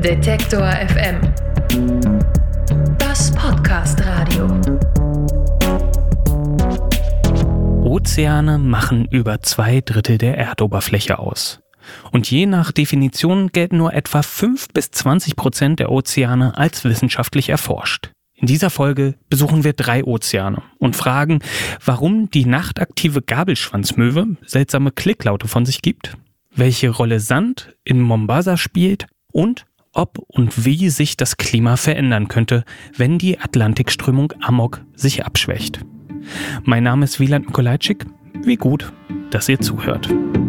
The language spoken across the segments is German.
Detektor FM. Das Podcast-Radio. Ozeane machen über 2/3 der Erdoberfläche aus. Und je nach Definition gelten nur etwa 5-20% der Ozeane als wissenschaftlich erforscht. In dieser Folge besuchen wir 3 Ozeane und fragen, warum die nachtaktive Gabelschwanzmöwe seltsame Klicklaute von sich gibt, welche Rolle Sand in Mombasa spielt und ob und wie sich das Klima verändern könnte, wenn die Atlantikströmung Amok sich abschwächt. Mein Name ist Wieland Mikolajczyk. Wie gut, dass ihr zuhört.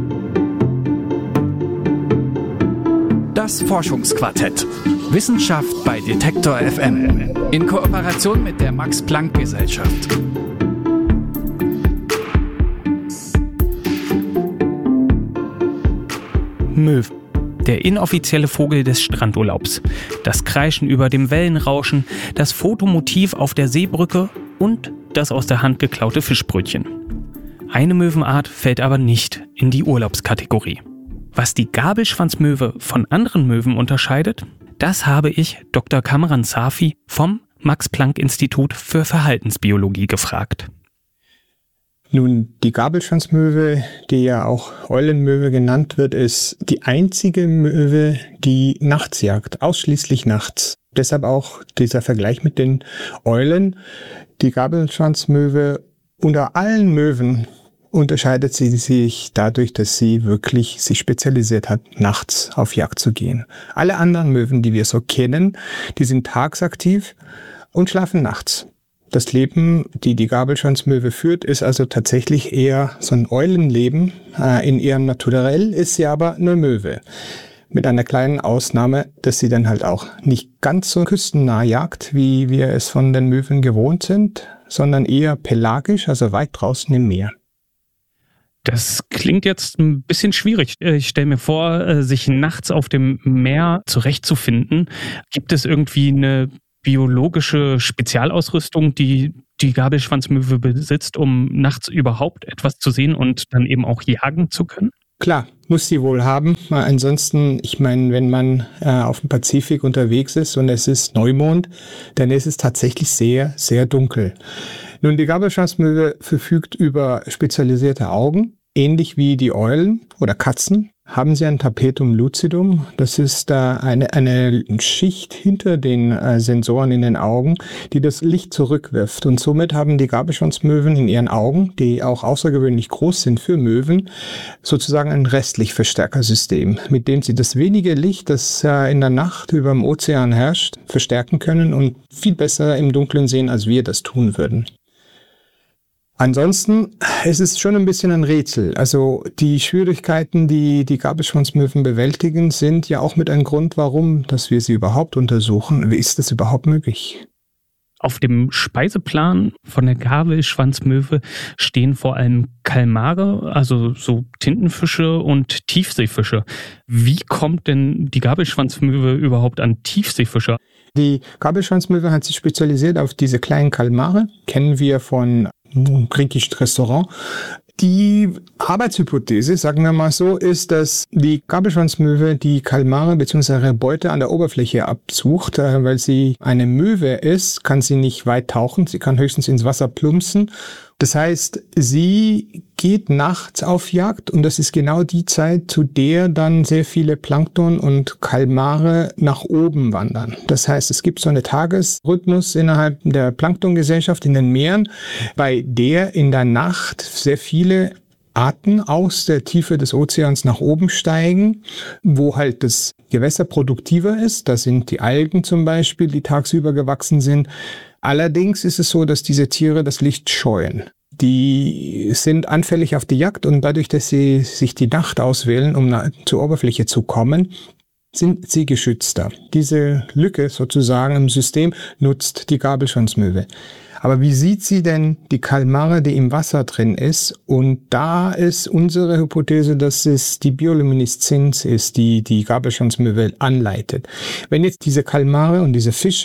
Das Forschungsquartett. Wissenschaft bei Detektor FM. In Kooperation mit der Max-Planck-Gesellschaft. Möwen. Der inoffizielle Vogel des Strandurlaubs. Das Kreischen über dem Wellenrauschen, das Fotomotiv auf der Seebrücke und das aus der Hand geklaute Fischbrötchen. Eine Möwenart fällt aber nicht in die Urlaubskategorie. Was die Gabelschwanzmöwe von anderen Möwen unterscheidet, das habe ich Dr. Kamran Safi vom Max-Planck-Institut für Verhaltensbiologie gefragt. Nun, die Gabelschwanzmöwe, die ja auch Eulenmöwe genannt wird, ist die einzige Möwe, die nachts jagt, ausschließlich nachts. Deshalb auch dieser Vergleich mit den Eulen. Die Gabelschwanzmöwe unter allen Möwen unterscheidet sie sich dadurch, dass sie wirklich sich spezialisiert hat, nachts auf Jagd zu gehen. Alle anderen Möwen, die wir so kennen, die sind tagsaktiv und schlafen nachts. Das Leben, die Gabelschwanzmöwe führt, ist also tatsächlich eher so ein Eulenleben. In ihrem Naturell ist sie aber eine Möwe. Mit einer kleinen Ausnahme, dass sie dann halt auch nicht ganz so küstennah jagt, wie wir es von den Möwen gewohnt sind, sondern eher pelagisch, also weit draußen im Meer. Das klingt jetzt ein bisschen schwierig. Ich stelle mir vor, sich nachts auf dem Meer zurechtzufinden. Gibt es irgendwie eine biologische Spezialausrüstung, die die Gabelschwanzmöwe besitzt, um nachts überhaupt etwas zu sehen und dann eben auch jagen zu können? Klar, muss sie wohl haben. Ansonsten, ich meine, wenn man auf dem Pazifik unterwegs ist und es ist Neumond, dann ist es tatsächlich sehr, sehr dunkel. Nun, die Gabelschwanzmöwe verfügt über spezialisierte Augen, ähnlich wie die Eulen oder Katzen. Haben sie ein Tapetum lucidum, das ist eine Schicht hinter den Sensoren in den Augen, die das Licht zurückwirft. Und somit haben die Gabelschwanzmöwen in ihren Augen, die auch außergewöhnlich groß sind für Möwen, sozusagen ein Restlichtverstärkersystem, mit dem sie das wenige Licht, das in der Nacht über dem Ozean herrscht, verstärken können und viel besser im Dunkeln sehen, als wir das tun würden. Ansonsten ist es schon ein bisschen ein Rätsel. Also die Schwierigkeiten, die Gabelschwanzmöwen bewältigen, sind ja auch mit einem Grund, warum, dass wir sie überhaupt untersuchen. Wie ist das überhaupt möglich? Auf dem Speiseplan von der Gabelschwanzmöwe stehen vor allem Kalmare, also so Tintenfische und Tiefseefische. Wie kommt denn die Gabelschwanzmöwe überhaupt an Tiefseefische? Die Gabelschwanzmöwe hat sich spezialisiert auf diese kleinen Kalmare, kennen wir von griechischen Restaurant. Die Arbeitshypothese, sagen wir mal so, ist, dass die Gabelschwanzmöwe die Kalmare bzw. Beute an der Oberfläche absucht. Weil sie eine Möwe ist, kann sie nicht weit tauchen, sie kann höchstens ins Wasser plumpsen. Das heißt, sie geht nachts auf Jagd und das ist genau die Zeit, zu der dann sehr viele Plankton und Kalmare nach oben wandern. Das heißt, es gibt so einen Tagesrhythmus innerhalb der Planktongesellschaft in den Meeren, bei der in der Nacht sehr viele Arten aus der Tiefe des Ozeans nach oben steigen, wo halt das Gewässer produktiver ist. Da sind die Algen zum Beispiel, die tagsüber gewachsen sind. Allerdings ist es so, dass diese Tiere das Licht scheuen. Die sind anfällig auf die Jagd und dadurch, dass sie sich die Nacht auswählen, um zur Oberfläche zu kommen, sind sie geschützter. Diese Lücke sozusagen im System nutzt die Gabelschwanzmöwe. Aber wie sieht sie denn die Kalmare, die im Wasser drin ist? Und da ist unsere Hypothese, dass es die Biolumineszenz ist, die die Gabelschwanzmöwe anleitet. Wenn jetzt diese Kalmare und diese Fische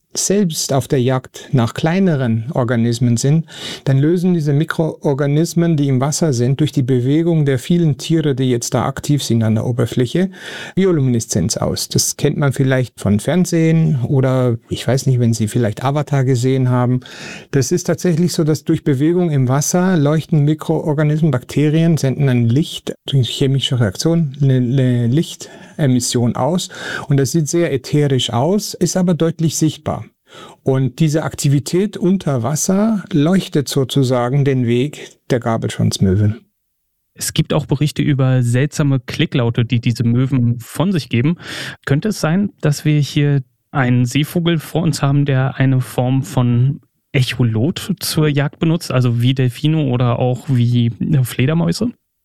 selbst auf der Jagd nach kleineren Organismen sind, dann lösen diese Mikroorganismen, die im Wasser sind, durch die Bewegung der vielen Tiere, die jetzt da aktiv sind an der Oberfläche, Biolumineszenz aus. Das kennt man vielleicht von Fernsehen oder ich weiß nicht, wenn Sie vielleicht Avatar gesehen haben. Das ist tatsächlich so, dass durch Bewegung im Wasser leuchten Mikroorganismen, Bakterien, senden ein Licht, durch chemische Reaktion, eine Lichtemission aus. Und das sieht sehr ätherisch aus, ist aber deutlich sichtbar. Und diese Aktivität unter Wasser leuchtet sozusagen den Weg der Gabelschwanzmöwe. Es gibt auch Berichte über seltsame Klicklaute, die diese Möwen von sich geben. Könnte es sein, dass wir hier einen Seevogel vor uns haben, der eine Form von Echolot zur Jagd benutzt, also wie Delfine oder auch wie Fledermäuse?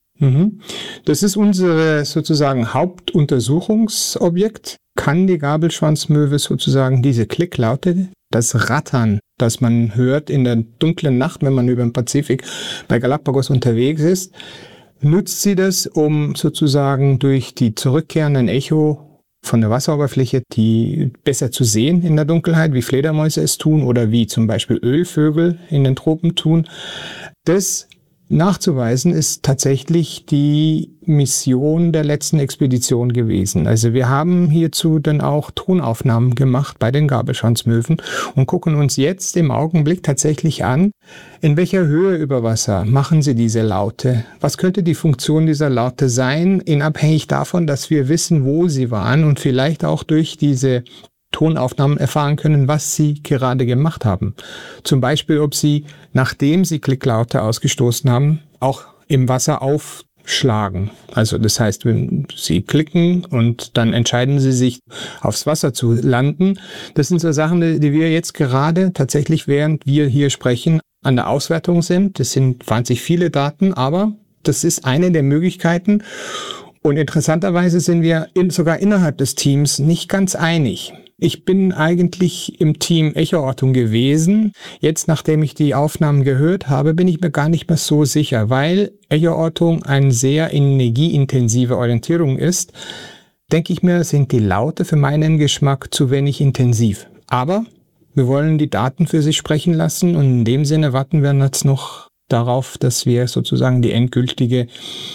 Das ist unser sozusagen Hauptuntersuchungsobjekt. Kann die Gabelschwanzmöwe sozusagen diese Klicklaute, das Rattern, das man hört in der dunklen Nacht, wenn man über den Pazifik bei Galapagos unterwegs ist, nutzt sie das, um sozusagen durch die zurückkehrenden Echo von der Wasseroberfläche die besser zu sehen in der Dunkelheit, wie Fledermäuse es tun oder wie zum Beispiel Ölvögel in den Tropen tun. Das nachzuweisen ist tatsächlich die Mission der letzten Expedition gewesen. Also wir haben hierzu dann auch Tonaufnahmen gemacht bei den Gabelschwanzmöwen und gucken uns jetzt im Augenblick tatsächlich an, in welcher Höhe über Wasser machen sie diese Laute. Was könnte die Funktion dieser Laute sein, abhängig davon, dass wir wissen, wo sie waren und vielleicht auch durch diese Tonaufnahmen erfahren können, was sie gerade gemacht haben. Zum Beispiel, ob sie, nachdem sie Klicklaute ausgestoßen haben, auch im Wasser aufschlagen. Also das heißt, wenn sie klicken und dann entscheiden sie sich, aufs Wasser zu landen. Das sind so Sachen, die wir jetzt gerade tatsächlich, während wir hier sprechen, an der Auswertung sind. Das sind wahnsinnig viele Daten, aber das ist eine der Möglichkeiten. Und interessanterweise sind wir sogar innerhalb des Teams nicht ganz einig. Ich bin eigentlich im Team Echoortung gewesen. Jetzt, nachdem ich die Aufnahmen gehört habe, bin ich mir gar nicht mehr so sicher, weil Echoortung eine sehr energieintensive Orientierung ist. Denke ich mir, sind die Laute für meinen Geschmack zu wenig intensiv. Aber wir wollen die Daten für sich sprechen lassen und in dem Sinne warten wir jetzt noch darauf, dass wir sozusagen die endgültige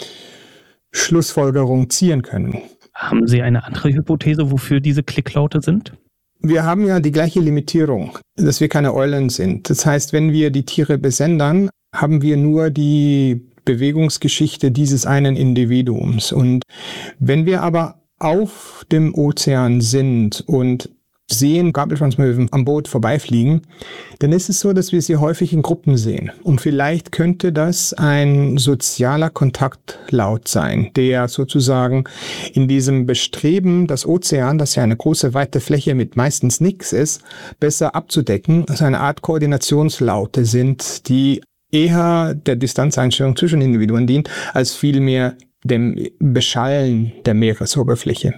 Schlussfolgerung ziehen können. Haben Sie eine andere Hypothese, wofür diese Klicklaute sind? Wir haben ja die gleiche Limitierung, dass wir keine Eulen sind. Das heißt, wenn wir die Tiere besendern, haben wir nur die Bewegungsgeschichte dieses einen Individuums. Und wenn wir aber auf dem Ozean sind und sehen Gabelschwanzmöwen am Boot vorbeifliegen, dann ist es so, dass wir sie häufig in Gruppen sehen. Und vielleicht könnte das ein sozialer Kontaktlaut sein, der sozusagen in diesem Bestreben, das Ozean, das ja eine große, weite Fläche mit meistens nichts ist, besser abzudecken, also eine Art Koordinationslaute sind, die eher der Distanzeinstellung zwischen Individuen dient, als vielmehr dem Beschallen der Meeresoberfläche.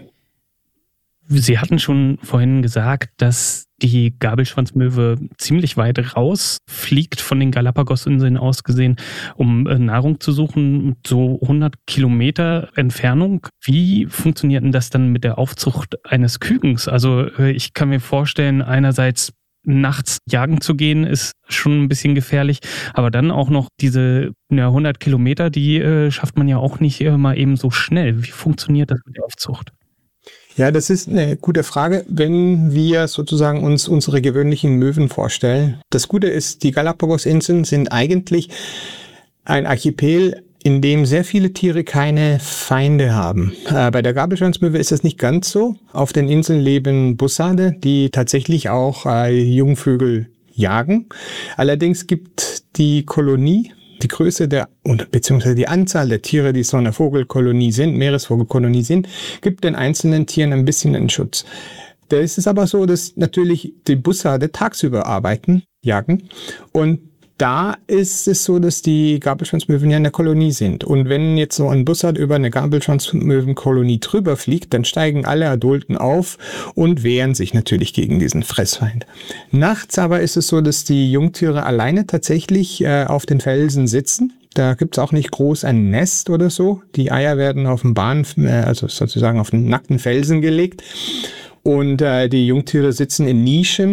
Sie hatten schon vorhin gesagt, dass die Gabelschwanzmöwe ziemlich weit rausfliegt von den Galapagos-Inseln aus gesehen, um Nahrung zu suchen, so 100 Kilometer Entfernung. Wie funktioniert denn das dann mit der Aufzucht eines Kükens? Also ich kann mir vorstellen, einerseits nachts jagen zu gehen, ist schon ein bisschen gefährlich, aber dann auch noch diese 100 Kilometer, die schafft man ja auch nicht mal eben so schnell. Wie funktioniert das mit der Aufzucht? Ja, das ist eine gute Frage, wenn wir sozusagen uns unsere gewöhnlichen Möwen vorstellen. Das Gute ist, die Galapagos-Inseln sind eigentlich ein Archipel, in dem sehr viele Tiere keine Feinde haben. Bei der Gabelschwanzmöwe ist das nicht ganz so. Auf den Inseln leben Bussarde, die tatsächlich auch Jungvögel jagen. Allerdings gibt die Kolonie, die Größe beziehungsweise die Anzahl der Tiere, die so eine Vogelkolonie sind, Meeresvogelkolonie sind, gibt den einzelnen Tieren ein bisschen einen Schutz. Da ist es aber so, dass natürlich die Bussarde tagsüber jagen und da ist es so, dass die Gabelschwanzmöwen ja in der Kolonie sind. Und wenn jetzt so ein Bussard über eine Gabelschwanzmöwenkolonie drüber fliegt, dann steigen alle Adulten auf und wehren sich natürlich gegen diesen Fressfeind. Nachts aber ist es so, dass die Jungtiere alleine tatsächlich auf den Felsen sitzen. Da gibt's auch nicht groß ein Nest oder so. Die Eier werden auf dem also sozusagen auf den nackten Felsen gelegt. Und die Jungtiere sitzen in Nischen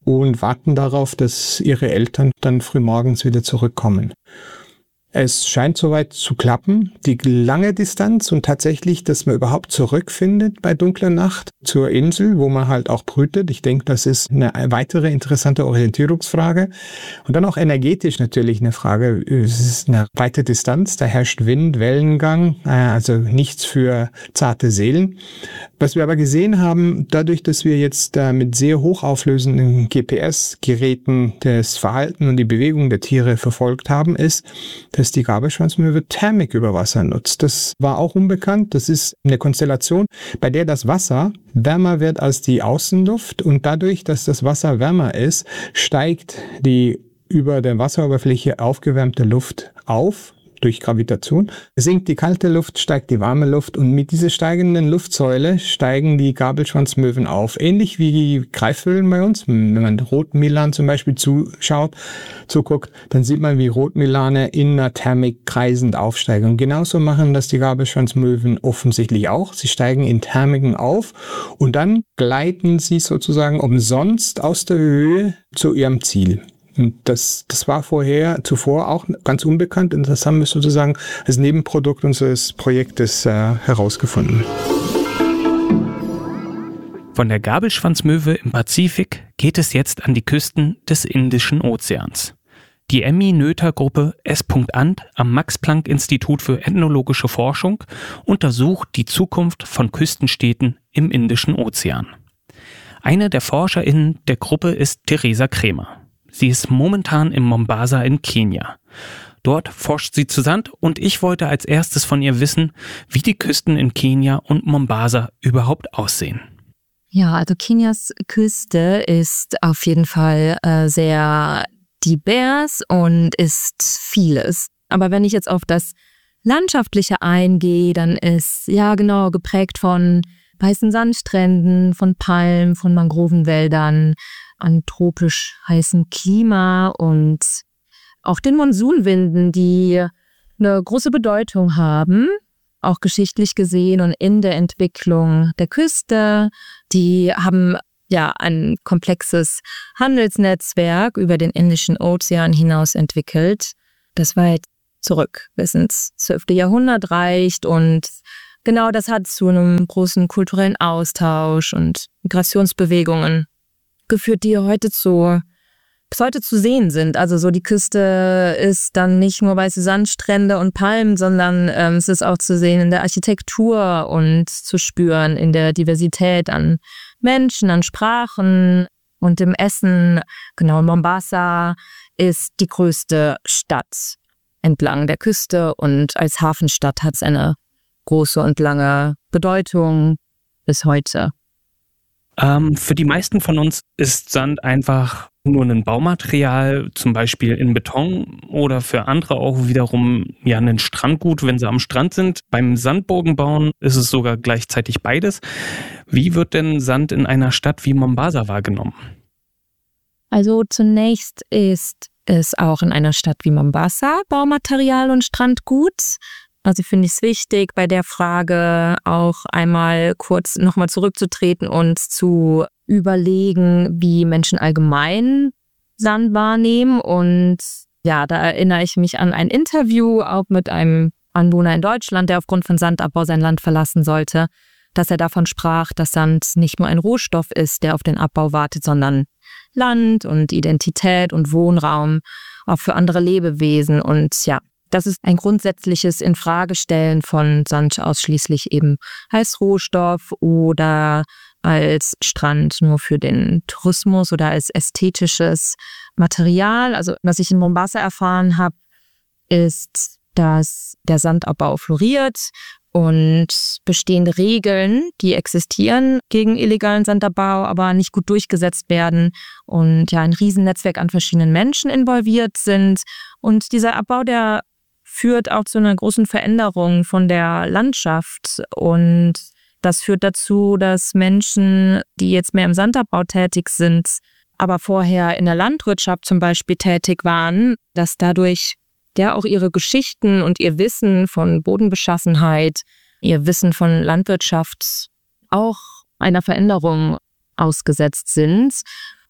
und warten darauf, dass ihre Eltern dann frühmorgens wieder zurückkommen. Es scheint soweit zu klappen, die lange Distanz und tatsächlich, dass man überhaupt zurückfindet bei dunkler Nacht zur Insel, wo man halt auch brütet. Ich denke, das ist eine weitere interessante Orientierungsfrage. Und dann auch energetisch natürlich eine Frage. Es ist eine weite Distanz, da herrscht Wind, Wellengang, also nichts für zarte Seelen. Was wir aber gesehen haben, dadurch, dass wir jetzt mit sehr hochauflösenden GPS-Geräten das Verhalten und die Bewegung der Tiere verfolgt haben, ist, dass die Gabelschwanzmöwe Thermik über Wasser nutzt. Das war auch unbekannt. Das ist eine Konstellation, bei der das Wasser wärmer wird als die Außenluft und dadurch, dass das Wasser wärmer ist, steigt die über der Wasseroberfläche aufgewärmte Luft auf. Durch Gravitation. Sinkt die kalte Luft, steigt die warme Luft und mit dieser steigenden Luftsäule steigen die Gabelschwanzmöwen auf. Ähnlich wie die Greifvögel bei uns. Wenn man Rotmilan zum Beispiel zuguckt, dann sieht man, wie Rotmilane in einer Thermik kreisend aufsteigen. Und genauso machen das die Gabelschwanzmöwen offensichtlich auch. Sie steigen in Thermiken auf und dann gleiten sie sozusagen umsonst aus der Höhe zu ihrem Ziel. Und das war zuvor auch ganz unbekannt und das haben wir sozusagen als Nebenprodukt unseres Projektes herausgefunden. Von der Gabelschwanzmöwe im Pazifik geht es jetzt an die Küsten des Indischen Ozeans. Die Emmy-Noether-Gruppe S. Ant am Max-Planck-Institut für ethnologische Forschung untersucht die Zukunft von Küstenstädten im Indischen Ozean. Eine der ForscherInnen der Gruppe ist Theresa Krämer. Sie ist momentan in Mombasa in Kenia. Dort forscht sie zu Sand und ich wollte als erstes von ihr wissen, wie die Küsten in Kenia und Mombasa überhaupt aussehen. Ja, also Kenias Küste ist auf jeden Fall sehr divers und ist vieles. Aber wenn ich jetzt auf das Landschaftliche eingehe, dann ist geprägt von weißen Sandstränden, von Palmen, von Mangrovenwäldern, an tropisch heißem Klima und auch den Monsunwinden, die eine große Bedeutung haben, auch geschichtlich gesehen und in der Entwicklung der Küste. Die haben ein komplexes Handelsnetzwerk über den Indischen Ozean hinaus entwickelt, das weit zurück bis ins 12. Jahrhundert reicht und genau das hat zu einem großen kulturellen Austausch und Migrationsbewegungen geführt, die bis heute zu sehen sind. Also so die Küste ist dann nicht nur weiße Sandstrände und Palmen, sondern es ist auch zu sehen in der Architektur und zu spüren in der Diversität an Menschen, an Sprachen und im Essen. Genau, Mombasa ist die größte Stadt entlang der Küste und als Hafenstadt hat es eine große und lange Bedeutung bis heute. Für die meisten von uns ist Sand einfach nur ein Baumaterial, zum Beispiel in Beton oder für andere auch wiederum ein Strandgut, wenn sie am Strand sind. Beim Sandburgenbauen ist es sogar gleichzeitig beides. Wie wird denn Sand in einer Stadt wie Mombasa wahrgenommen? Also zunächst ist es auch in einer Stadt wie Mombasa Baumaterial und Strandgut. Also finde ich es wichtig, bei der Frage auch einmal kurz nochmal zurückzutreten und zu überlegen, wie Menschen allgemein Sand wahrnehmen. Und da erinnere ich mich an ein Interview auch mit einem Anwohner in Deutschland, der aufgrund von Sandabbau sein Land verlassen sollte, dass er davon sprach, dass Sand nicht nur ein Rohstoff ist, der auf den Abbau wartet, sondern Land und Identität und Wohnraum auch für andere Lebewesen. Und das ist ein grundsätzliches Infragestellen von Sand ausschließlich eben als Rohstoff oder als Strand nur für den Tourismus oder als ästhetisches Material. Also was ich in Mombasa erfahren habe, ist, dass der Sandabbau floriert und bestehende Regeln, die existieren gegen illegalen Sandabbau, aber nicht gut durchgesetzt werden und ein Riesennetzwerk an verschiedenen Menschen involviert sind. Und dieser Abbau, der führt auch zu einer großen Veränderung von der Landschaft und das führt dazu, dass Menschen, die jetzt mehr im Sandabbau tätig sind, aber vorher in der Landwirtschaft zum Beispiel tätig waren, dass dadurch auch ihre Geschichten und ihr Wissen von Bodenbeschaffenheit, ihr Wissen von Landwirtschaft auch einer Veränderung ausgesetzt sind.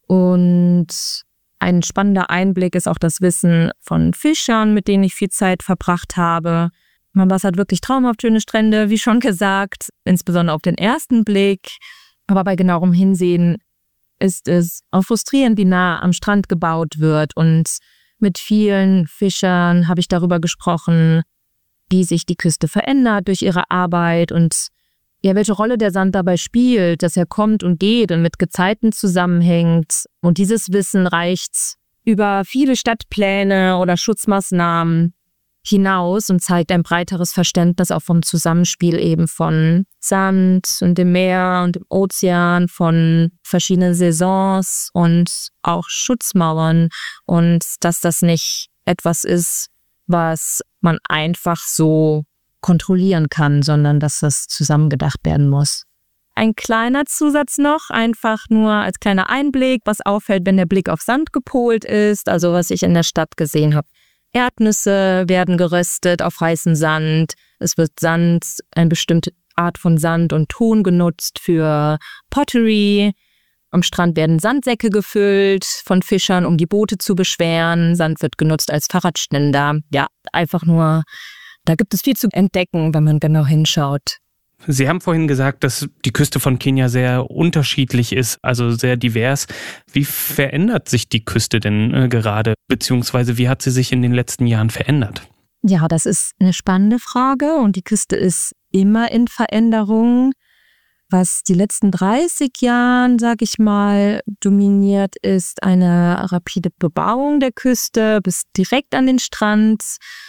Und ein spannender Einblick ist auch das Wissen von Fischern, mit denen ich viel Zeit verbracht habe. Mombasa hat wirklich traumhaft schöne Strände, wie schon gesagt, insbesondere auf den ersten Blick. Aber bei genauerem Hinsehen ist es auch frustrierend, wie nah am Strand gebaut wird. Und mit vielen Fischern habe ich darüber gesprochen, wie sich die Küste verändert durch ihre Arbeit und ja, welche Rolle der Sand dabei spielt, dass er kommt und geht und mit Gezeiten zusammenhängt. Und dieses Wissen reicht über viele Stadtpläne oder Schutzmaßnahmen hinaus und zeigt ein breiteres Verständnis auch vom Zusammenspiel eben von Sand und dem Meer und dem Ozean, von verschiedenen Saisons und auch Schutzmauern und dass das nicht etwas ist, was man einfach so kontrollieren kann, sondern dass das zusammengedacht werden muss. Ein kleiner Zusatz noch, einfach nur als kleiner Einblick, was auffällt, wenn der Blick auf Sand gepolt ist, also was ich in der Stadt gesehen habe. Erdnüsse werden geröstet auf heißem Sand. Es wird Sand, eine bestimmte Art von Sand und Ton genutzt für Pottery. Am Strand werden Sandsäcke gefüllt von Fischern, um die Boote zu beschweren. Sand wird genutzt als Fahrradständer. Ja, einfach nur, da gibt es viel zu entdecken, wenn man genau hinschaut. Sie haben vorhin gesagt, dass die Küste von Kenia sehr unterschiedlich ist, also sehr divers. Wie verändert sich die Küste denn gerade, beziehungsweise wie hat sie sich in den letzten Jahren verändert? Ja, das ist eine spannende Frage und die Küste ist immer in Veränderung. Was die letzten 30 Jahren, sage ich mal, dominiert, ist eine rapide Bebauung der Küste bis direkt an den Strand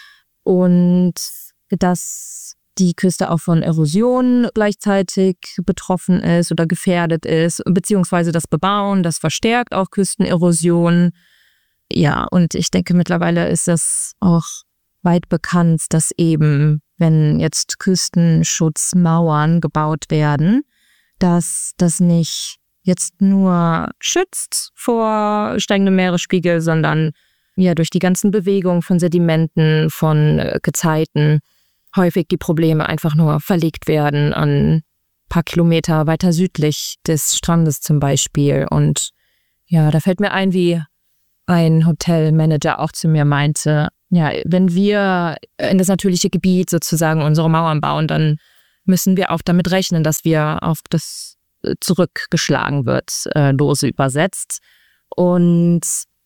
und dass die Küste auch von Erosion gleichzeitig betroffen ist oder gefährdet ist, beziehungsweise das Bebauen, das verstärkt auch Küstenerosion. Ja, und ich denke, mittlerweile ist es auch weit bekannt, dass eben, wenn jetzt Küstenschutzmauern gebaut werden, dass das nicht jetzt nur schützt vor steigendem Meeresspiegel, sondern ja durch die ganzen Bewegungen von Sedimenten, von Gezeiten häufig die Probleme einfach nur verlegt werden an ein paar Kilometer weiter südlich des Strandes zum Beispiel. Und ja, da fällt mir ein, wie ein Hotelmanager auch zu mir meinte, ja, wenn wir in das natürliche Gebiet sozusagen unsere Mauern bauen, dann müssen wir auch damit rechnen, dass wir auf das zurückgeschlagen wird, lose übersetzt. Und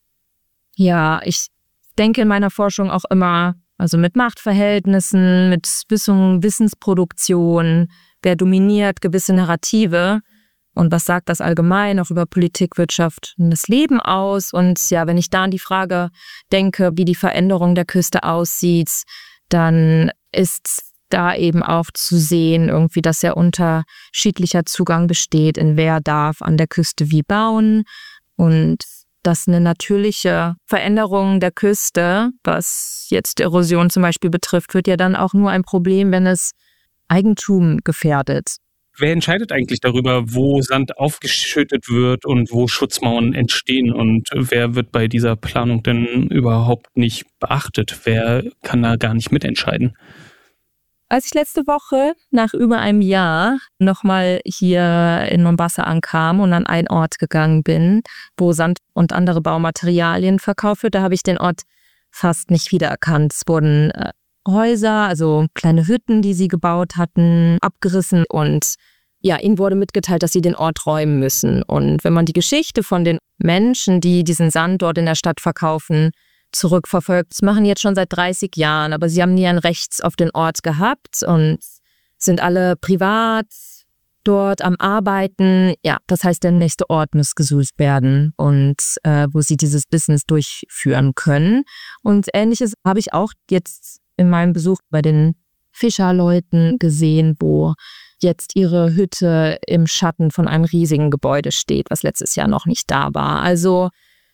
ja, ich denke in meiner Forschung auch immer, also mit Machtverhältnissen, mit Wissensproduktion, wer dominiert gewisse Narrative und was sagt das allgemein auch über Politik, Wirtschaft und das Leben aus. Und ja, wenn ich da an die Frage denke, wie die Veränderung der Küste aussieht, dann ist da eben auch zu sehen, irgendwie, dass ja unterschiedlicher Zugang besteht, in wer darf an der Küste wie bauen und dass eine natürliche Veränderung der Küste, was jetzt Erosion zum Beispiel betrifft, wird ja dann auch nur ein Problem, wenn es Eigentum gefährdet. Wer entscheidet eigentlich darüber, wo Sand aufgeschüttet wird und wo Schutzmauern entstehen und wer wird bei dieser Planung denn überhaupt nicht beachtet? Wer kann da gar nicht mitentscheiden? Als ich letzte Woche nach über einem Jahr nochmal hier in Mombasa ankam und an einen Ort gegangen bin, wo Sand und andere Baumaterialien verkauft wird, da habe ich den Ort fast nicht wiedererkannt. Es wurden Häuser, also kleine Hütten, die sie gebaut hatten, abgerissen und ja, ihnen wurde mitgeteilt, dass sie den Ort räumen müssen. Und wenn man die Geschichte von den Menschen, die diesen Sand dort in der Stadt verkaufen, zurückverfolgt. Das machen jetzt schon seit 30 Jahren, aber sie haben nie ein Recht auf den Ort gehabt und sind alle privat dort am Arbeiten. Ja, das heißt, der nächste Ort muss gesucht werden und wo sie dieses Business durchführen können. Und Ähnliches habe ich auch jetzt in meinem Besuch bei den Fischerleuten gesehen, wo jetzt ihre Hütte im Schatten von einem riesigen Gebäude steht, was letztes Jahr noch nicht da war. Also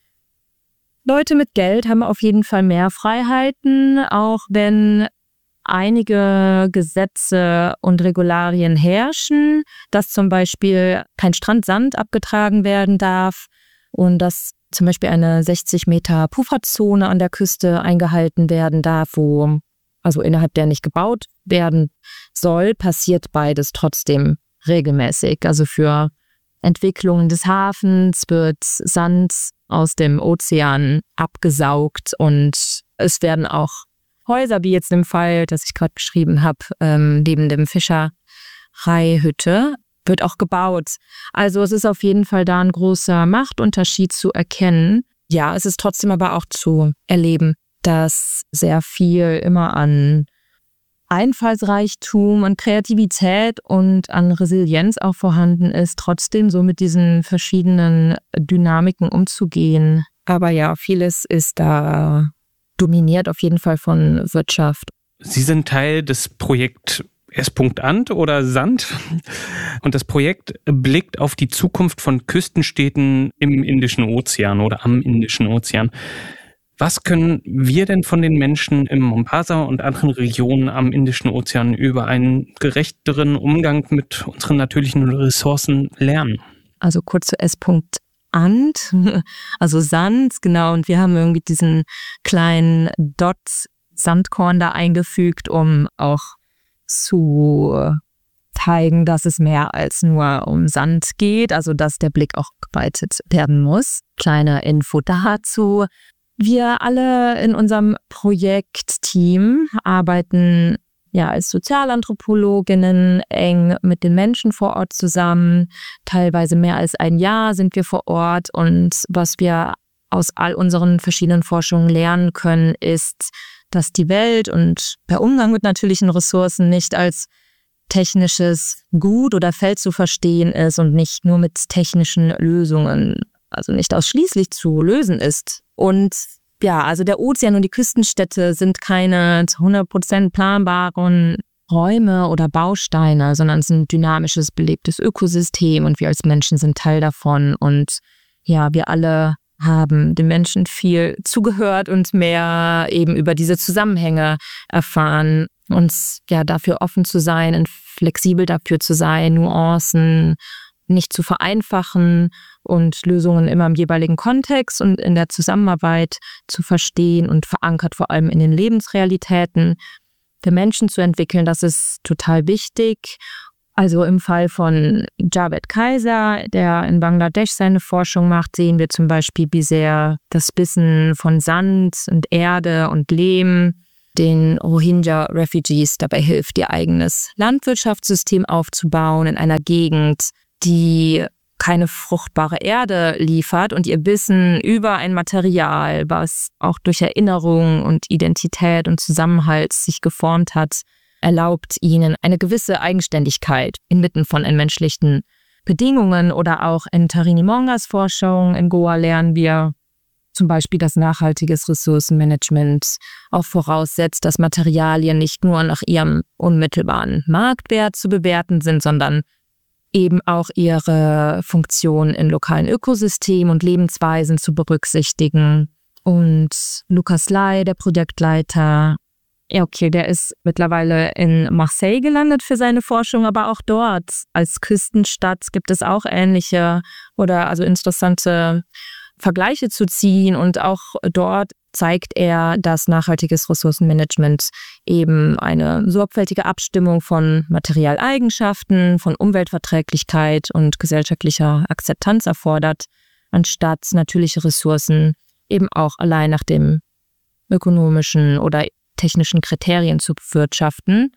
Leute mit Geld haben auf jeden Fall mehr Freiheiten, auch wenn einige Gesetze und Regularien herrschen, dass zum Beispiel kein Strandsand abgetragen werden darf und dass zum Beispiel eine 60 Meter Pufferzone an der Küste eingehalten werden darf, also innerhalb der nicht gebaut werden soll, passiert beides trotzdem regelmäßig. Also für Entwicklungen des Hafens wird Sand aus dem Ozean abgesaugt und es werden auch Häuser, wie jetzt im Fall, das ich gerade beschrieben habe, neben dem Fischereihütte, wird auch gebaut. Also es ist auf jeden Fall da ein großer Machtunterschied zu erkennen. Ja, es ist trotzdem aber auch zu erleben, dass sehr viel immer an Einfallsreichtum, an Kreativität und an Resilienz auch vorhanden ist, trotzdem so mit diesen verschiedenen Dynamiken umzugehen. Aber ja, vieles ist da dominiert auf jeden Fall von Wirtschaft. Sie sind Teil des Projekts S.Ant oder Sand und das Projekt blickt auf die Zukunft von Küstenstädten im Indischen Ozean oder am Indischen Ozean. Was können wir denn von den Menschen im Mombasa und anderen Regionen am Indischen Ozean über einen gerechteren Umgang mit unseren natürlichen Ressourcen lernen? Also kurz zu S.Ant, also Sand, genau. Und wir haben irgendwie diesen kleinen Dot Sandkorn da eingefügt, um auch zu zeigen, dass es mehr als nur um Sand geht, also dass der Blick auch geweitet werden muss. Kleine Info dazu. Wir alle in unserem Projektteam arbeiten ja als Sozialanthropologinnen eng mit den Menschen vor Ort zusammen. Teilweise mehr als ein Jahr sind wir vor Ort und was wir aus all unseren verschiedenen Forschungen lernen können, ist, dass die Welt und der Umgang mit natürlichen Ressourcen nicht als technisches Gut oder Feld zu verstehen ist und nicht nur mit technischen Lösungen, also nicht ausschließlich zu lösen ist. Und ja, also der Ozean und die Küstenstädte sind keine zu 100% planbaren Räume oder Bausteine, sondern es ist ein dynamisches, belebtes Ökosystem und wir als Menschen sind Teil davon. Und ja, wir alle haben den Menschen viel zugehört und mehr eben über diese Zusammenhänge erfahren. Uns ja dafür offen zu sein und flexibel dafür zu sein, Nuancen nicht zu vereinfachen und Lösungen immer im jeweiligen Kontext und in der Zusammenarbeit zu verstehen und verankert vor allem in den Lebensrealitäten der Menschen zu entwickeln. Das ist total wichtig. Also im Fall von Javed Kaiser, der in Bangladesch seine Forschung macht, sehen wir zum Beispiel, wie sehr das Wissen von Sand und Erde und Lehm den Rohingya-Refugees dabei hilft, ihr eigenes Landwirtschaftssystem aufzubauen in einer Gegend, die keine fruchtbare Erde liefert und ihr Wissen über ein Material, was auch durch Erinnerung und Identität und Zusammenhalt sich geformt hat, erlaubt ihnen eine gewisse Eigenständigkeit inmitten von entmenschlichten Bedingungen. Oder auch in Tarini Mongas Forschung in Goa lernen wir zum Beispiel, dass nachhaltiges Ressourcenmanagement auch voraussetzt, dass Materialien nicht nur nach ihrem unmittelbaren Marktwert zu bewerten sind, sondern eben auch ihre Funktion in lokalen Ökosystemen und Lebensweisen zu berücksichtigen. Und Lukas Lai, der Projektleiter, ja okay, der ist mittlerweile in Marseille gelandet für seine Forschung, aber auch dort als Küstenstadt gibt es auch ähnliche oder also interessante Vergleiche zu ziehen. Und auch dort zeigt er, dass nachhaltiges Ressourcenmanagement eben eine sorgfältige Abstimmung von Materialeigenschaften, von Umweltverträglichkeit und gesellschaftlicher Akzeptanz erfordert, anstatt natürliche Ressourcen eben auch allein nach dem ökonomischen oder technischen Kriterien zu bewirtschaften.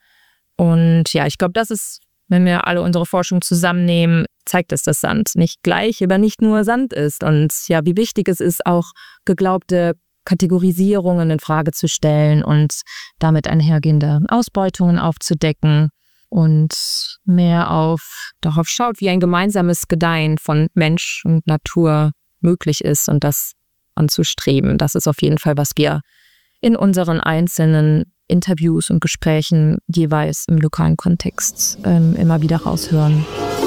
Und ja, ich glaube, das ist, wenn wir alle unsere Forschung zusammennehmen, zeigt es, dass Sand nicht gleich, aber nicht nur Sand ist. Und ja, wie wichtig es ist, auch geglaubte Kategorisierungen in Frage zu stellen und damit einhergehende Ausbeutungen aufzudecken und mehr darauf schaut, wie ein gemeinsames Gedeihen von Mensch und Natur möglich ist und das anzustreben. Das ist auf jeden Fall, was wir in unseren einzelnen Interviews und Gesprächen jeweils im lokalen Kontext immer wieder raushören.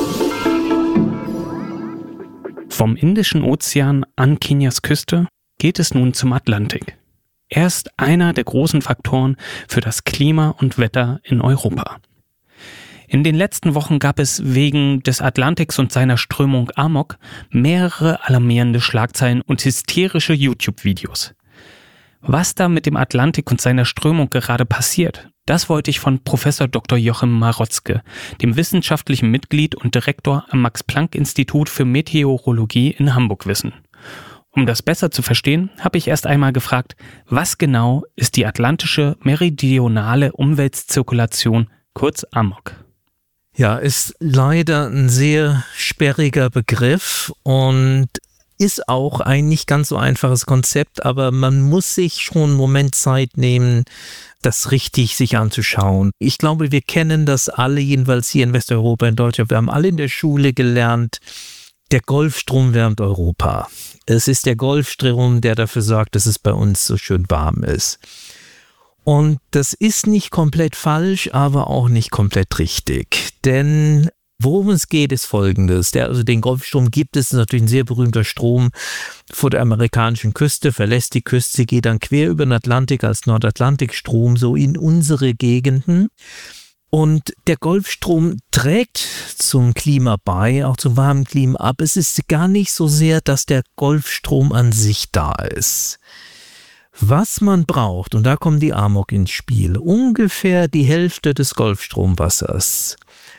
Vom Indischen Ozean an Kenias Küste geht es nun zum Atlantik. Er ist einer der großen Faktoren für das Klima und Wetter in Europa. In den letzten Wochen gab es wegen des Atlantiks und seiner Strömung Amok mehrere alarmierende Schlagzeilen und hysterische YouTube-Videos. Was da mit dem Atlantik und seiner Strömung gerade passiert Das wollte ich von Professor Dr. Joachim Marotzke, dem wissenschaftlichen Mitglied und Direktor am Max-Planck-Institut für Meteorologie in Hamburg, wissen. Um das besser zu verstehen, habe ich erst einmal gefragt, was genau ist die atlantische meridionale Umweltzirkulation, kurz AMOC? Ja, ist leider ein sehr sperriger Begriff und ist auch ein nicht ganz so einfaches Konzept, aber man muss sich schon einen Moment Zeit nehmen, das richtig sich anzuschauen. Ich glaube, wir kennen das alle, jedenfalls hier in Westeuropa, in Deutschland. Wir haben alle in der Schule gelernt, der Golfstrom wärmt Europa. Es ist der Golfstrom, der dafür sorgt, dass es bei uns so schön warm ist. Und das ist nicht komplett falsch, aber auch nicht komplett richtig. Denn worum es geht, ist Folgendes. Den Golfstrom gibt es, ist natürlich ein sehr berühmter Strom vor der amerikanischen Küste, verlässt die Küste, geht dann quer über den Atlantik als Nordatlantikstrom so in unsere Gegenden. Und der Golfstrom trägt zum Klima bei, auch zum warmen Klima ab. Es ist gar nicht so sehr, dass der Golfstrom an sich da ist. Was man braucht, und da kommen die AMOC ins Spiel, ungefähr die Hälfte des Golfstromwassers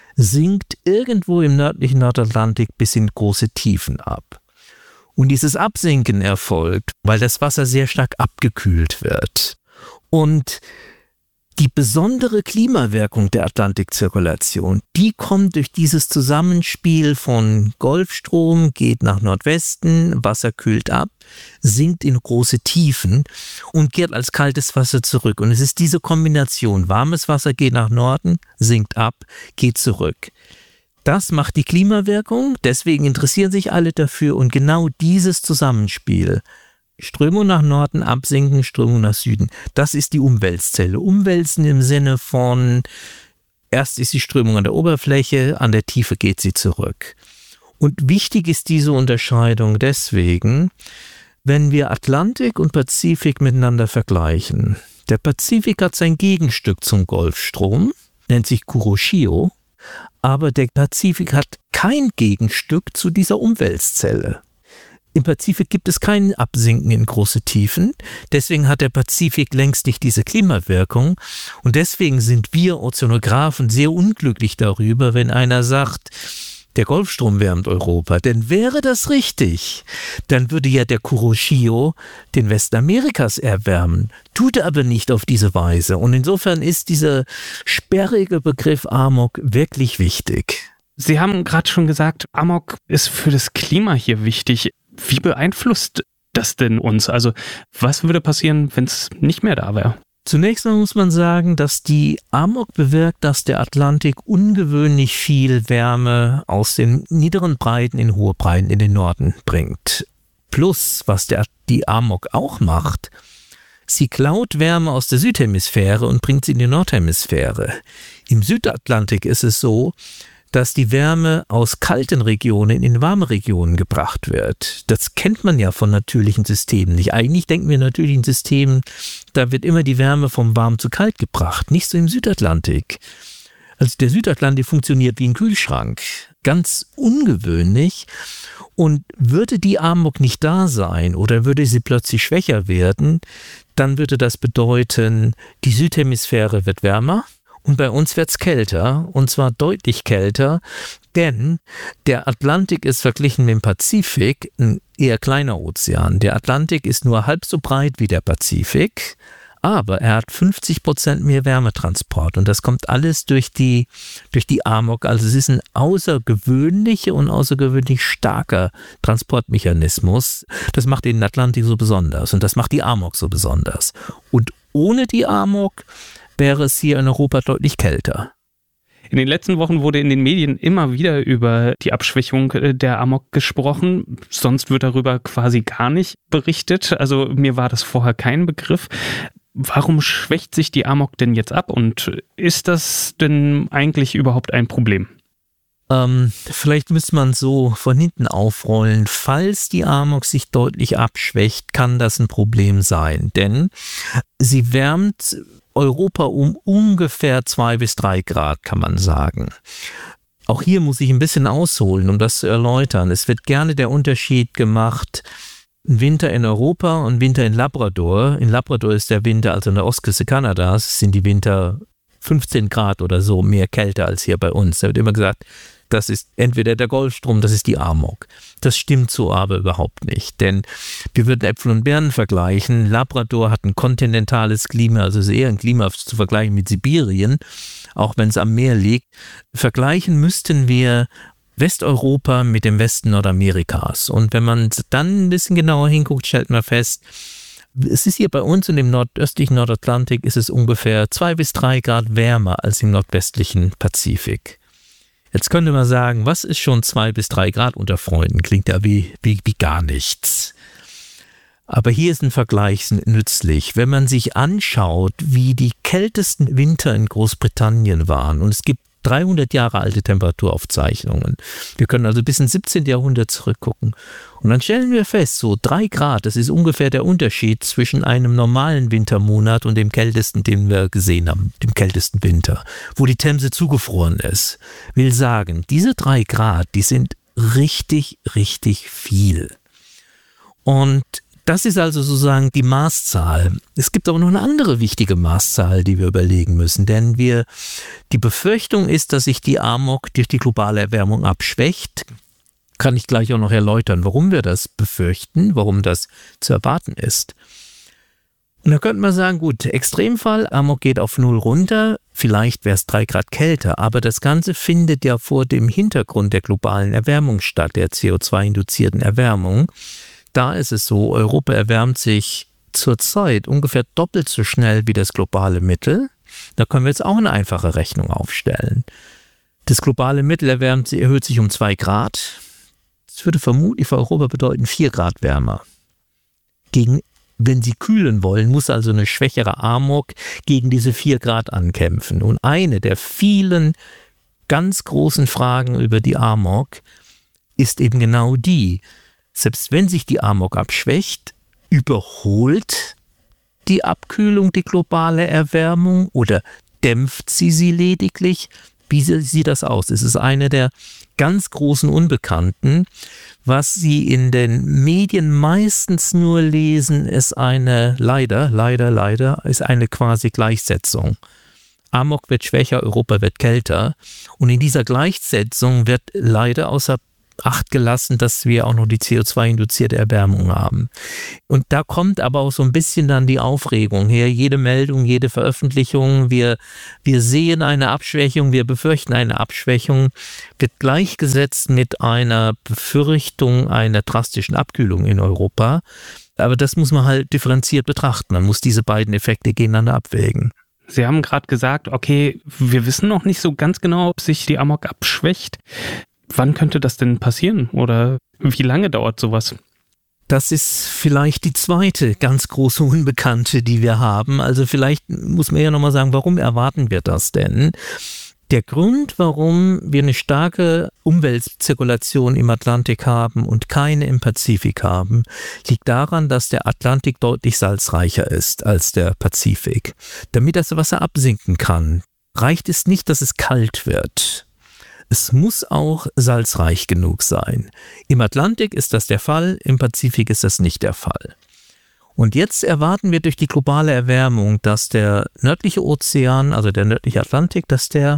sinkt irgendwo im nördlichen Nordatlantik bis in große Tiefen ab. Und dieses Absinken erfolgt, weil das Wasser sehr stark abgekühlt wird. Und die besondere Klimawirkung der Atlantikzirkulation, die kommt durch dieses Zusammenspiel von Golfstrom, geht nach Nordwesten, Wasser kühlt ab, sinkt in große Tiefen und kehrt als kaltes Wasser zurück. Und es ist diese Kombination, warmes Wasser geht nach Norden, sinkt ab, geht zurück. Das macht die Klimawirkung, deswegen interessieren sich alle dafür und genau dieses Zusammenspiel, Strömung nach Norden, absinken, Strömung nach Süden. Das ist die Umwälzzelle. Umwälzen im Sinne von, erst ist die Strömung an der Oberfläche, an der Tiefe geht sie zurück. Und wichtig ist diese Unterscheidung deswegen, wenn wir Atlantik und Pazifik miteinander vergleichen. Der Pazifik hat sein Gegenstück zum Golfstrom, nennt sich Kuroshio, aber der Pazifik hat kein Gegenstück zu dieser Umwälzzelle. Im Pazifik gibt es kein Absinken in große Tiefen, deswegen hat der Pazifik längst nicht diese Klimawirkung und deswegen sind wir Ozeanographen sehr unglücklich darüber, wenn einer sagt, der Golfstrom wärmt Europa. Denn wäre das richtig, dann würde ja der Kuroshio den Westen Amerikas erwärmen, tut er aber nicht auf diese Weise und insofern ist dieser sperrige Begriff AMOC wirklich wichtig. Sie haben gerade schon gesagt, AMOC ist für das Klima hier wichtig. Wie beeinflusst das denn uns? Also was würde passieren, wenn es nicht mehr da wäre? Zunächst mal muss man sagen, dass die AMOC bewirkt, dass der Atlantik ungewöhnlich viel Wärme aus den niederen Breiten in hohe Breiten in den Norden bringt. Plus, was die AMOC auch macht, sie klaut Wärme aus der Südhemisphäre und bringt sie in die Nordhemisphäre. Im Südatlantik ist es so, dass die Wärme aus kalten Regionen in warme Regionen gebracht wird. Das kennt man ja von natürlichen Systemen nicht. Eigentlich denken wir in natürlichen Systemen, da wird immer die Wärme vom warm zu kalt gebracht. Nicht so im Südatlantik. Also der Südatlantik funktioniert wie ein Kühlschrank. Ganz ungewöhnlich. Und würde die AMOC nicht da sein oder würde sie plötzlich schwächer werden, dann würde das bedeuten, die Südhemisphäre wird wärmer. Und bei uns wird's kälter, und zwar deutlich kälter, denn der Atlantik ist verglichen mit dem Pazifik ein eher kleiner Ozean. Der Atlantik ist nur halb so breit wie der Pazifik, aber er hat 50% mehr Wärmetransport und das kommt alles durch die AMOC. Also es ist ein außergewöhnlicher und außergewöhnlich starker Transportmechanismus. Das macht den Atlantik so besonders und das macht die AMOC so besonders. Und ohne die AMOC wäre es hier in Europa deutlich kälter. In den letzten Wochen wurde in den Medien immer wieder über die Abschwächung der AMOC gesprochen. Sonst wird darüber quasi gar nicht berichtet. Also mir war das vorher kein Begriff. Warum schwächt sich die AMOC denn jetzt ab? Und ist das denn eigentlich überhaupt ein Problem? Vielleicht müsste man so von hinten aufrollen. Falls die AMOC sich deutlich abschwächt, kann das ein Problem sein. Denn sie wärmt Europa um ungefähr 2 bis 3 Grad, kann man sagen. Auch hier muss ich ein bisschen ausholen, um das zu erläutern. Es wird gerne der Unterschied gemacht, ein Winter in Europa und Winter in Labrador. In Labrador ist der Winter, also an der Ostküste Kanadas, sind die Winter 15 Grad oder so mehr Kälte als hier bei uns. Da wird immer gesagt, das ist entweder der Golfstrom, das ist die Amok. Das stimmt so aber überhaupt nicht, denn wir würden Äpfel und Birnen vergleichen. Labrador hat ein kontinentales Klima, also ist eher ein Klima zu vergleichen mit Sibirien, auch wenn es am Meer liegt. Vergleichen müssten wir Westeuropa mit dem Westen Nordamerikas. Und wenn man dann ein bisschen genauer hinguckt, stellt man fest, es ist hier bei uns und im nordöstlichen Nordatlantik ist es ungefähr 2 bis 3 Grad wärmer als im nordwestlichen Pazifik. Jetzt könnte man sagen, was ist schon 2 bis 3 Grad unter Freunden? Klingt ja wie gar nichts. Aber hier ist ein Vergleich nützlich. Wenn man sich anschaut, wie die kältesten Winter in Großbritannien waren, und es gibt 300 Jahre alte Temperaturaufzeichnungen. Wir können also bis ins 17. Jahrhundert zurückgucken. Und dann stellen wir fest, so 3 Grad, das ist ungefähr der Unterschied zwischen einem normalen Wintermonat und dem kältesten, den wir gesehen haben, dem kältesten Winter, wo die Themse zugefroren ist. Will sagen, diese 3 Grad, die sind richtig, richtig viel. Und das ist also sozusagen die Maßzahl. Es gibt aber noch eine andere wichtige Maßzahl, die wir überlegen müssen, denn die Befürchtung ist, dass sich die Amok durch die globale Erwärmung abschwächt. Kann ich gleich auch noch erläutern, warum wir das befürchten, warum das zu erwarten ist. Und da könnte man sagen, gut, Extremfall, Amok geht auf 0 runter, vielleicht wäre es 3 Grad kälter, aber das Ganze findet ja vor dem Hintergrund der globalen Erwärmung statt, der CO2-induzierten Erwärmung. Da ist es so, Europa erwärmt sich zurzeit ungefähr doppelt so schnell wie das globale Mittel. Da können wir jetzt auch eine einfache Rechnung aufstellen. Das globale Mittel erhöht sich um 2 Grad. Das würde vermutlich für Europa bedeuten 4 Grad wärmer. Wenn Sie kühlen wollen, muss also eine schwächere Amok gegen diese 4 Grad ankämpfen. Und eine der vielen ganz großen Fragen über die Amok ist eben genau die: Selbst wenn sich die Amok abschwächt, überholt die Abkühlung die globale Erwärmung oder dämpft sie lediglich? Wie sieht das aus? Es ist eine der ganz großen Unbekannten. Was Sie in den Medien meistens nur lesen, ist leider, ist eine quasi Gleichsetzung. Amok wird schwächer, Europa wird kälter. Und in dieser Gleichsetzung wird leider außer Acht gelassen, dass wir auch noch die CO2-induzierte Erwärmung haben. Und da kommt aber auch so ein bisschen dann die Aufregung her. Jede Meldung, jede Veröffentlichung, wir sehen eine Abschwächung, wir befürchten eine Abschwächung, wird gleichgesetzt mit einer Befürchtung einer drastischen Abkühlung in Europa. Aber das muss man halt differenziert betrachten. Man muss diese beiden Effekte gegeneinander abwägen. Sie haben gerade gesagt, okay, wir wissen noch nicht so ganz genau, ob sich die Amok abschwächt. Wann könnte das denn passieren oder wie lange dauert sowas? Das ist vielleicht die zweite ganz große Unbekannte, die wir haben. Also vielleicht muss man ja nochmal sagen, warum erwarten wir das denn? Der Grund, warum wir eine starke Umweltzirkulation im Atlantik haben und keine im Pazifik haben, liegt daran, dass der Atlantik deutlich salzreicher ist als der Pazifik. Damit das Wasser absinken kann, reicht es nicht, dass es kalt wird. Es muss auch salzreich genug sein. Im Atlantik ist das der Fall, im Pazifik ist das nicht der Fall. Und jetzt erwarten wir durch die globale Erwärmung, dass der nördliche Ozean, also der nördliche Atlantik, dass der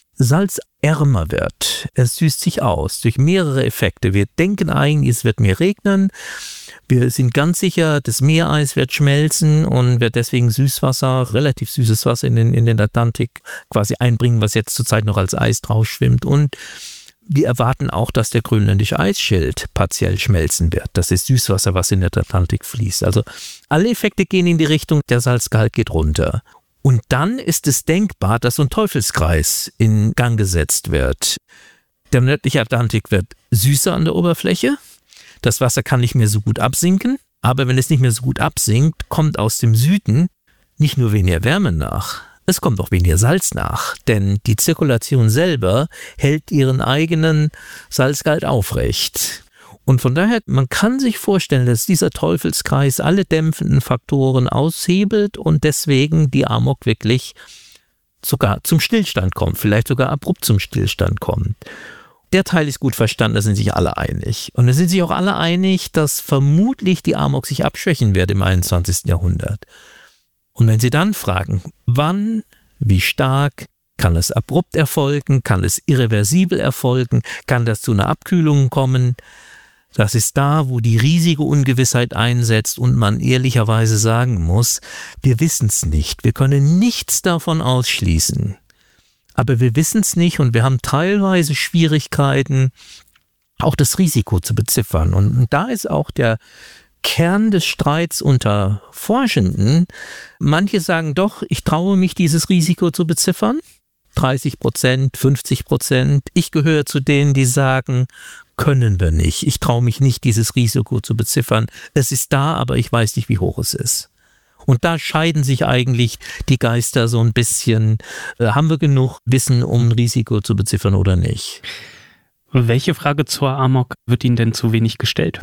salzärmer wird. Es süßt sich aus durch mehrere Effekte. Wir denken eigentlich, es wird mehr regnen. Wir sind ganz sicher, das Meereis wird schmelzen und wird deswegen Süßwasser, relativ süßes Wasser in den Atlantik quasi einbringen, was jetzt zurzeit noch als Eis drauf schwimmt. Und wir erwarten auch, dass der grönländische Eisschild partiell schmelzen wird. Das ist Süßwasser, was in den Atlantik fließt. Also alle Effekte gehen in die Richtung, der Salzgehalt geht runter. Und dann ist es denkbar, dass so ein Teufelskreis in Gang gesetzt wird. Der nördliche Atlantik wird süßer an der Oberfläche. Das Wasser kann nicht mehr so gut absinken. Aber wenn es nicht mehr so gut absinkt, kommt aus dem Süden nicht nur weniger Wärme nach, es kommt auch weniger Salz nach. Denn die Zirkulation selber hält ihren eigenen Salzgehalt aufrecht. Und von daher, man kann sich vorstellen, dass dieser Teufelskreis alle dämpfenden Faktoren aushebelt und deswegen die Amok wirklich sogar zum Stillstand kommt, vielleicht sogar abrupt zum Stillstand kommt. Der Teil ist gut verstanden, da sind sich alle einig. Und da sind sich auch alle einig, dass vermutlich die Amok sich abschwächen wird im 21. Jahrhundert. Und wenn Sie dann fragen, wann Wie stark? Kann es abrupt erfolgen? Kann es irreversibel erfolgen? Kann das zu einer Abkühlung kommen? Das ist da, wo die riesige Ungewissheit einsetzt und man ehrlicherweise sagen muss, wir wissen es nicht. Wir können nichts davon ausschließen. Aber wir wissen es nicht und wir haben teilweise Schwierigkeiten, auch das Risiko zu beziffern. Und da ist auch der Kern des Streits unter Forschenden. Manche sagen doch, ich traue mich, dieses Risiko zu beziffern. 30%, 50%. Ich gehöre zu denen, die sagen, können wir nicht. Ich traue mich nicht, dieses Risiko zu beziffern. Es ist da, aber ich weiß nicht, wie hoch es ist. Und da scheiden sich eigentlich die Geister so ein bisschen. Haben wir genug Wissen, um ein Risiko zu beziffern oder nicht? Welche Frage zur Amok wird Ihnen denn zu wenig gestellt?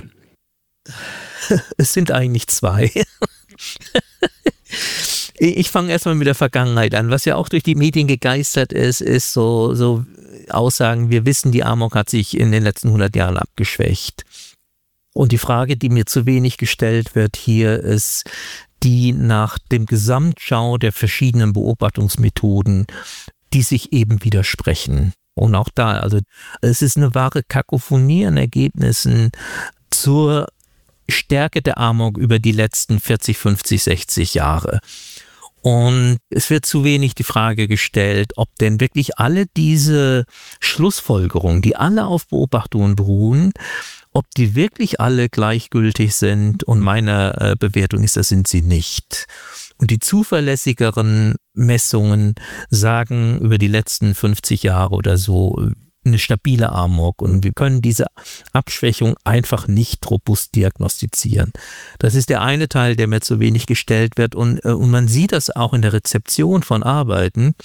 Es sind eigentlich zwei. Ich fange erstmal mit der Vergangenheit an. Was ja auch durch die Medien gegeistert ist so Aussagen, wir wissen, die Amok hat sich in den letzten 100 Jahren abgeschwächt. Und die Frage, die mir zu wenig gestellt wird hier, ist die nach dem Gesamtschau der verschiedenen Beobachtungsmethoden, die sich eben widersprechen. Und auch da, also es ist eine wahre Kakophonie an Ergebnissen zur Stärke der Amok über die letzten 40, 50, 60 Jahre. Und es wird zu wenig die Frage gestellt, ob denn wirklich alle diese Schlussfolgerungen, die alle auf Beobachtungen beruhen, ob die wirklich alle gleichgültig sind. Und meine Bewertung ist, das sind sie nicht. Und die zuverlässigeren Messungen sagen über die letzten 50 Jahre oder so eine stabile Amok. Und wir können diese Abschwächung einfach nicht robust diagnostizieren. Das ist der eine Teil, der mir zu wenig gestellt wird. Und man sieht das auch in der Rezeption von Arbeiten.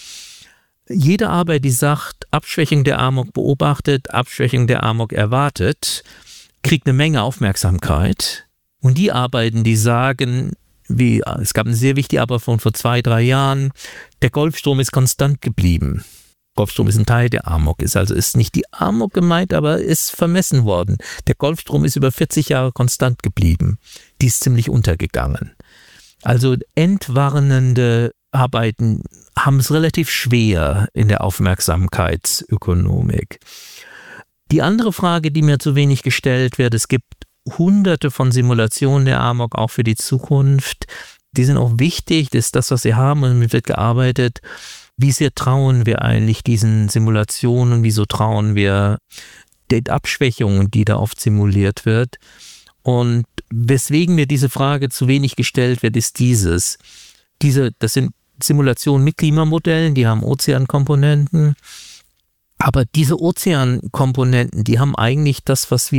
Jede Arbeit, die sagt, Abschwächung der Amok beobachtet, Abschwächung der Amok erwartet, kriegt eine Menge Aufmerksamkeit. Und die Arbeiten, die sagen, es gab eine sehr wichtige Arbeit von vor 2-3 Jahren, der Golfstrom ist konstant geblieben. Golfstrom ist ein Teil der Amok, ist nicht die Amok gemeint, aber ist vermessen worden. Der Golfstrom ist über 40 Jahre konstant geblieben. Die ist ziemlich untergegangen. Also entwarnende Arbeiten haben es relativ schwer in der Aufmerksamkeitsökonomik. Die andere Frage, die mir zu wenig gestellt wird, es gibt Hunderte von Simulationen der Amok auch für die Zukunft. Die sind auch wichtig, das ist das, was sie haben und damit wird gearbeitet. Wie sehr trauen wir eigentlich diesen Simulationen? Wieso trauen wir den Abschwächungen, die da oft simuliert wird? Und weswegen mir diese Frage zu wenig gestellt wird, ist das sind Simulationen mit Klimamodellen, die haben Ozeankomponenten. Aber diese Ozeankomponenten, die haben eigentlich das, was wir